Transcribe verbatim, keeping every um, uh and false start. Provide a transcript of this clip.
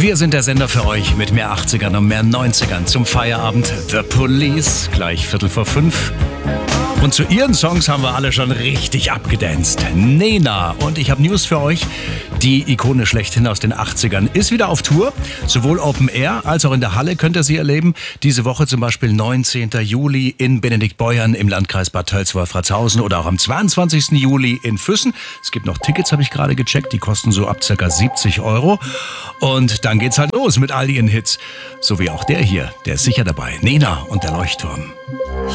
Wir sind der Sender für euch mit mehr achtzigern und mehr neunzigern zum Feierabend. The Police, gleich Viertel vor fünf. Und zu ihren Songs haben wir alle schon richtig abgedanced. Nena. Und ich habe News für euch. Die Ikone schlechthin aus den achtzigern ist wieder auf Tour. Sowohl Open Air als auch in der Halle könnt ihr sie erleben. Diese Woche zum Beispiel neunzehnten Juli in Benediktbeuern im Landkreis Bad Tölz-Wolfratshausen oder auch am zweiundzwanzigsten Juli in Füssen. Es gibt noch Tickets, habe ich gerade gecheckt. Die kosten so ab ca. siebzig Euro. Und dann geht's halt los mit all ihren Hits. So wie auch der hier. Der ist sicher dabei. Nena und der Leuchtturm.